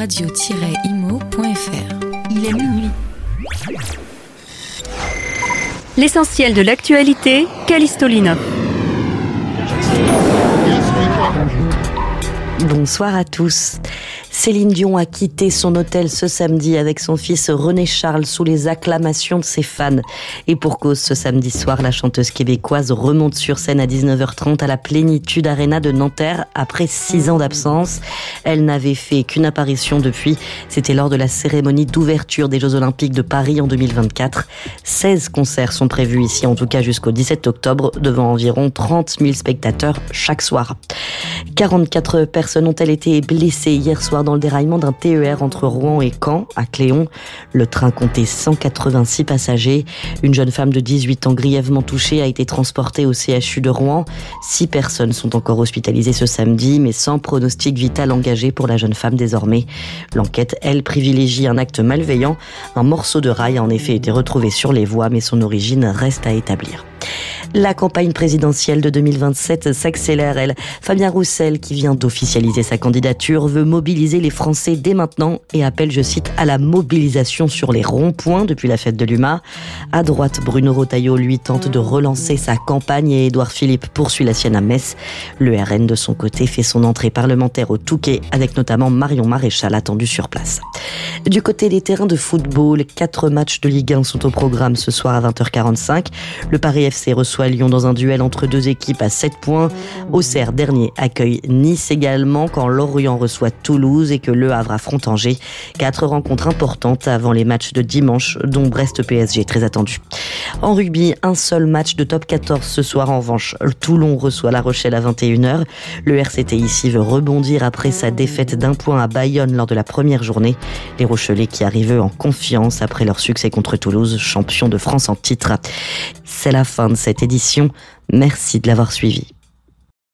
radio-imo.fr. Il est minuit. L'essentiel de l'actualité, Callisto Linop. Bonsoir à tous. Céline Dion a quitté son hôtel ce samedi avec son fils René Charles sous les acclamations de ses fans. Et pour cause, ce samedi soir, la chanteuse québécoise remonte sur scène à 19h30 à la Plénitude Arena de Nanterre après 6 ans d'absence. Elle n'avait fait qu'une apparition depuis. C'était lors de la cérémonie d'ouverture des Jeux Olympiques de Paris en 2024. 16 concerts sont prévus ici, en tout cas jusqu'au 17 octobre, devant environ 30 000 spectateurs chaque soir. 44 personnes ont-elles été blessées hier soir dans le déraillement d'un TER entre Rouen et Caen, à Cléon. Le train comptait 186 passagers. Une jeune femme de 18 ans grièvement touchée a été transportée au CHU de Rouen. 6 personnes sont encore hospitalisées ce samedi, mais sans pronostic vital engagé pour la jeune femme désormais. L'enquête, elle, privilégie un acte malveillant. Un morceau de rail a en effet été retrouvé sur les voies, mais son origine reste à établir. La campagne présidentielle de 2027 s'accélère, elle. Fabien Roussel, qui vient d'officialiser sa candidature, veut mobiliser les Français dès maintenant et appelle, je cite, à la mobilisation sur les ronds-points depuis la fête de l'UMA. À droite, Bruno Retailleau, lui, tente de relancer sa campagne et Édouard Philippe poursuit la sienne à Metz. Le RN, de son côté, fait son entrée parlementaire au Touquet, avec notamment Marion Maréchal attendu sur place. Du côté des terrains de football, 4 matchs de Ligue 1 sont au programme ce soir à 20h45. Le Paris FC reçoit Lyon dans un duel entre deux équipes à 7 points. Auxerre, dernier, accueille Nice également quand Lorient reçoit Toulouse et que Le Havre affronte Angers. 4 rencontres importantes avant les matchs de dimanche, dont Brest-PSG très attendu. En rugby, un seul match de top 14 ce soir en revanche. Toulon reçoit La Rochelle à 21h. Le RCT ici veut rebondir après sa défaite d'1 point à Bayonne lors de la première journée. Les Rochelais qui arrivent en confiance après leur succès contre Toulouse, champion de France en titre. C'est la fin de cette édition. Merci de l'avoir suivi.